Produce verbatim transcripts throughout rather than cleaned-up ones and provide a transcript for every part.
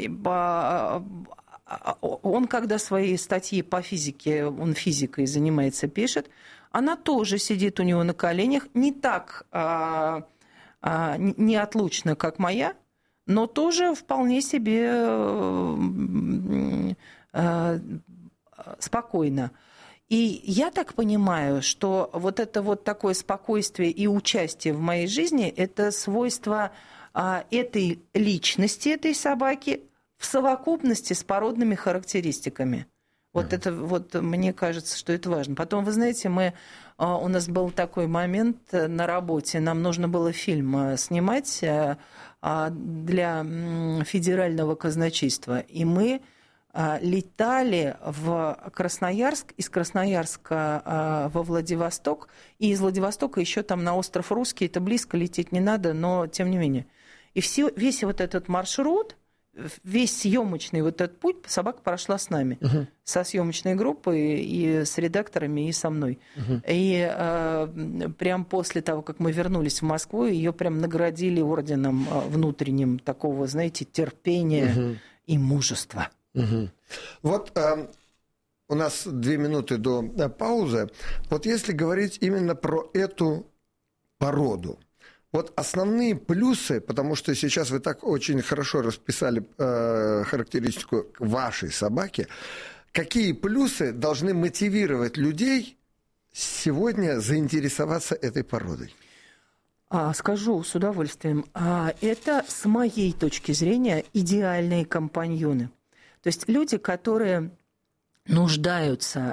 он, когда свои статьи по физике, он физикой занимается, пишет, она тоже сидит у него на коленях, не так а, а, неотлучно, как моя, но тоже вполне себе а, спокойно. И я так понимаю, что вот это вот такое спокойствие и участие в моей жизни – это свойство а, этой личности, этой собаки, в совокупности с породными характеристиками. Вот это вот мне кажется, что это важно. Потом, вы знаете, мы, у нас был такой момент на работе, нам нужно было фильм снимать для федерального казначейства, и мы летали в Красноярск, из Красноярска во Владивосток, и из Владивостока еще там на остров Русский, это близко, лететь не надо, но тем не менее. И все, весь вот этот маршрут, весь съемочный вот этот путь собака прошла с нами, uh-huh. со съемочной группой и с редакторами, и со мной. Uh-huh. И э, прям после того, как мы вернулись в Москву, ее прям наградили орденом внутренним такого, знаете, терпения uh-huh. и мужества. Uh-huh. Вот э, у нас две минуты до э, паузы. Вот если говорить именно про эту породу, вот основные плюсы, потому что сейчас вы так очень хорошо расписали э, характеристику вашей собаки, какие плюсы должны мотивировать людей сегодня заинтересоваться этой породой? Скажу с удовольствием. Это, с моей точки зрения, идеальные компаньоны. То есть люди, которые нуждаются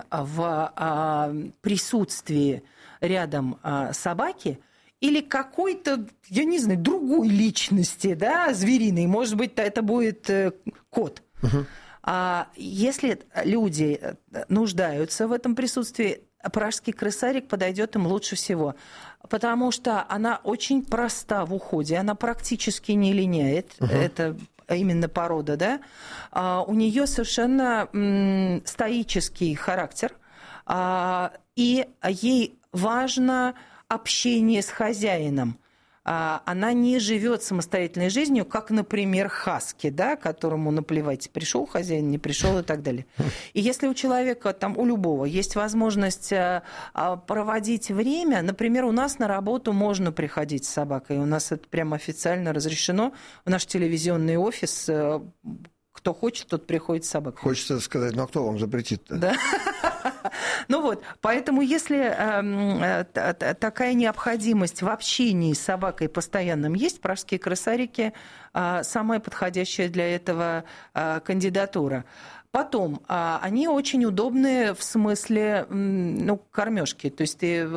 в присутствии рядом собаки, или какой-то, я не знаю, другой личности, да, звериной. Может быть, это будет кот. Uh-huh. А если люди нуждаются в этом присутствии, пражский крысарик подойдет им лучше всего. Потому что она очень проста в уходе, она практически не линяет. Uh-huh. Это именно порода, да. А у нее совершенно м, стоический характер. А, и ей важно общение с хозяином. Она не живет самостоятельной жизнью, как, например, хаски, да, которому наплевать, пришел хозяин, не пришел и так далее. И если у человека, там, у любого, есть возможность проводить время, например, у нас на работу можно приходить с собакой, у нас это прямо официально разрешено, в наш телевизионный офис, кто хочет, тот приходит с собакой. Хочется сказать, ну а кто вам запретит-то? Да. Ну вот, поэтому если э, э, такая необходимость в общении с собакой постоянном есть, пражские крысарики э, самая подходящая для этого э, кандидатура. Потом, э, они очень удобные в смысле ну, кормежки. То есть ты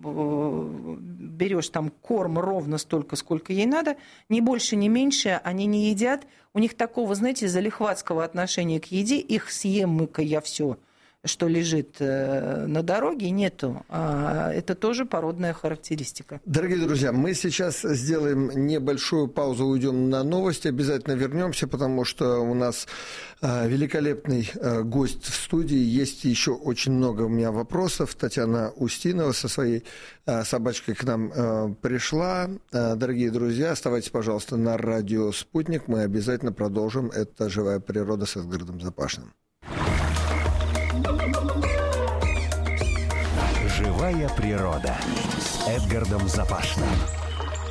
берешь там корм ровно столько, сколько ей надо, ни больше, ни меньше, они не едят. У них такого, знаете, залихватского отношения к еде, их съем-ка я все, что лежит на дороге, нету. Это тоже породная характеристика. Дорогие друзья, мы сейчас сделаем небольшую паузу, уйдем на новости, обязательно вернемся, потому что у нас великолепный гость в студии, есть еще очень много у меня вопросов. Татьяна Устинова со своей собачкой к нам пришла. Дорогие друзья, оставайтесь, пожалуйста, на радио «Спутник», мы обязательно продолжим. Это «Живая природа» с Эдгардом Запашным. «Живая природа» с Эдгардом Запашным.